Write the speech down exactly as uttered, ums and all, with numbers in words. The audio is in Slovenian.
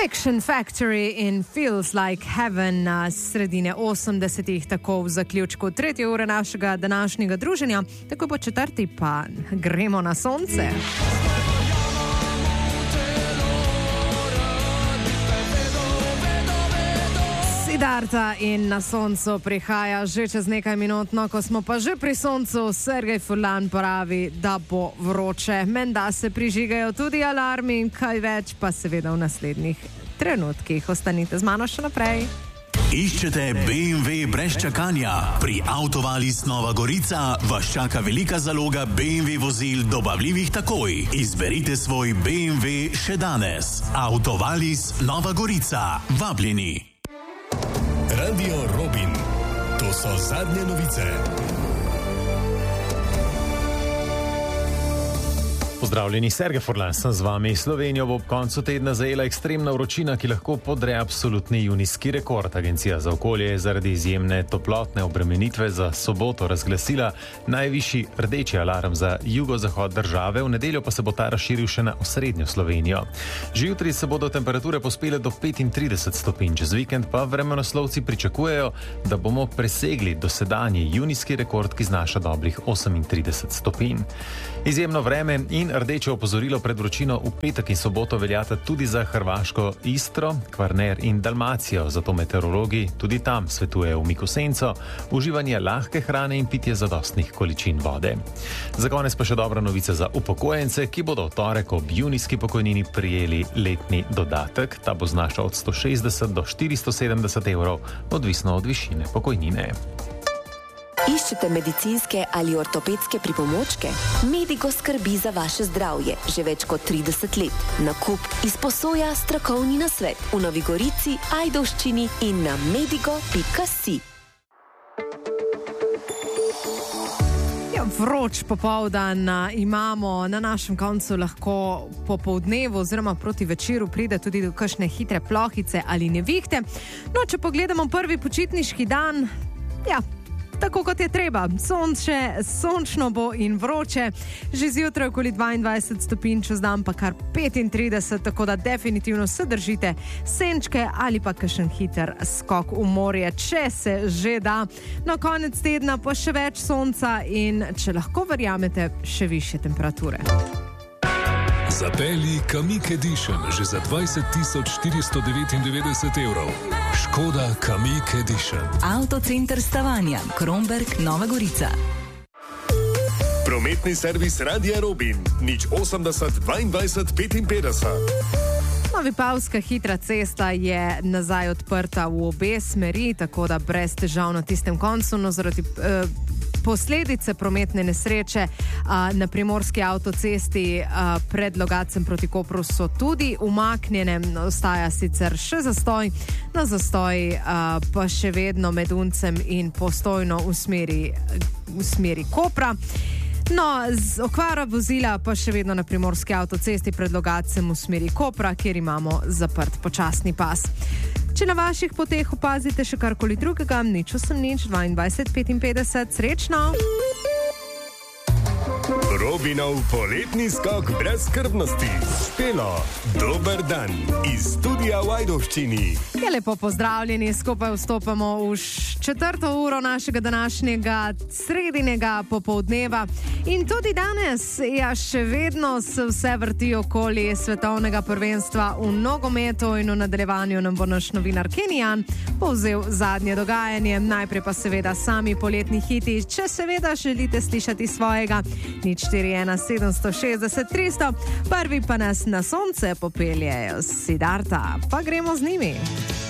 Fiction Factory in Feels Like Heaven na sredine osemdesetih, tako v zaključku tretje ure našega današnjega druženja, tako po četrti pa gremo na sonce. Siddharta in na soncu prihaja že čez nekaj minut, no ko smo pa že pri soncu, Sergej Furlan pravi, da bo vroče. Menda se prižigajo tudi alarmi in kaj več pa seveda v naslednjih trenutkih. Ostanite z mano še naprej. Iščete B M W brez čakanja? Pri Autovalis Nova Gorica vas čaka velika zaloga B M W vozil dobavljivih takoj. Izberite svoj B M W še danes. Autovalis Nova Gorica. Vabljeni. Radio Robin. To so zadnje novice. Pozdravljeni, Sergej Furlan sem z vami. Slovenijo bo ob koncu tedna zajela ekstremna vročina, ki lahko podre absolutni junijski rekord. Agencija za okolje je zaradi izjemne toplotne obremenitve za soboto razglasila najvišji rdeči alarm za jugozahod države, v nedeljo pa se bo ta razširil še na osrednjo Slovenijo. Že jutri se bodo temperature pospele do petintrideset stopinj, čez vikend pa vremenoslovci pričakujejo, da bomo presegli dosedanji junijski rekord, ki znaša dobrih osemintrideset stopinj. Izjemno vreme in rdeče opozorilo pred vročino v petek in soboto veljata tudi za Hrvaško Istro, Kvarner in Dalmacijo, zato meteorologi tudi tam svetujejo umik v senco, uživanje lahke hrane in pitje zadostnih količin vode. Za konec pa še dobra novica za upokojence, ki bodo v torek ob junijski pokojnini prijeli letni dodatek. Ta bo znašal od sto šestdeset do štiristo sedemdeset evrov, odvisno od višine pokojnine. Iščete medicinske ali ortopedske pripomočke? Medigo skrbi za vaše zdravje že več kot trideset let. Nakup, izposoja, strokovni nasvet v Novi Gorici, Ajdovščini in na medigo pika si. Ja, vroč popoldan imamo, na našem koncu lahko popoldnevu oziroma proti večeru pride tudi do kakšne hitre plohice ali nevihte. No, če pogledamo prvi počitniški dan, ja, tako kot je treba. Sonče, sončno bo in vroče. Že zjutraj okoli dvaindvajset stopinj, čez dan pa kar petintrideset, tako da definitivno se držite senčke ali pa kakšen hiter skok v morje, če se že da. Na konec tedna pa še več sonca in, če lahko verjamete, še višje temperature. Zapelji Kamiq Edition že za dvajset tisoč štiristo devetindevetdeset evrov. Škoda Kamiq Edition. Avtocenter Stavanja, Kromberk, Nova Gorica. Prometni servis Radia Robin. nič osemdeset dvaindvajset petinpetdeset. Vipavska hitra cesta je nazaj odprta v obe smeri, tako da brez težav na tistem koncu, no zaradi eh, posledice prometne nesreče a, na primorski avtocesti a, pred Logacem proti Kopru so tudi umaknjene. Ostaja sicer še zastoj, na zastoj a, pa še vedno med Uncem in Postojno v smeri, v smeri Kopra. No, z okvara vozila pa še vedno na primorski avtocesti pred Logacem v smeri Kopra, kjer imamo zaprt počasni pas. Če na vaših poteh opazite še karkoli drugega, nič osem nič dvaindvajset petinpetdeset, srečno! Robinov poletni skok brez skrbnosti. Špelo, dober dan iz studia v Ajdovščini. Ja, lepo pozdravljeni, skupaj vstopamo v četrto uro našega današnjega sredinega popoldneva. In tudi danes, ja, še vedno se vse vrti okoli svetovnega prvenstva v nogometu in v nadaljevanju nam bo naš novinar Kenijan povzel zadnje dogajanje. Najprej pa seveda sami poletni hiti. Če seveda želite slišati svojega, nič štiri ena sedemsto šestdeset tristo, prvi pa nas na sonce popeljejo Siddharta, pa gremo z njimi.